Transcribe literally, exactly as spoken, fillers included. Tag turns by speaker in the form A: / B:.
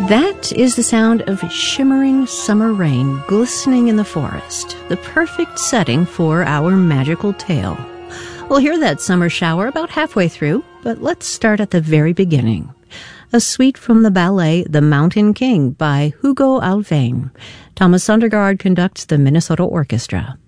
A: That is the sound of shimmering summer rain glistening in the forest, the perfect setting for our magical tale. We'll hear that summer shower about halfway through, but let's start at the very beginning. A suite from the ballet The Mountain King by Hugo Alphane. Thomas Sondergaard conducts the Minnesota Orchestra.